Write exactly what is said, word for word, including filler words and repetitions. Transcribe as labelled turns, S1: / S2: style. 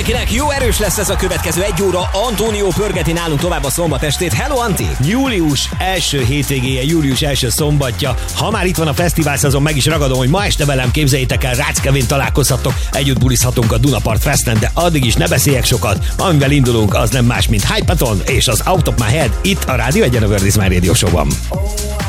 S1: mindenkinek, jó erős lesz ez a következő egy óra. Antónió pörgeti nálunk tovább a szombat estét. Hello, Anti!
S2: Július első hétvégéje, július első szombatja. Ha már itt van a fesztivál szezon, meg is ragadom, hogy ma este velem, képzeljétek el, Rácz Kevin találkozhattok, együtt bulizhatunk a Dunapart Festen, de addig is ne beszéljek sokat. Amivel indulunk, az nem más, mint Hypaton és az Out of My Head itt a Rádió Egyen, a World is My Radio Show-ban.